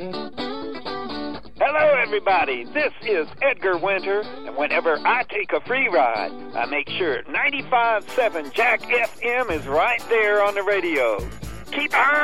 Hello, everybody. This is Edgar Winter, and whenever I take a free ride, I make sure 95.7 Jack FM is right there on the radio. Keep on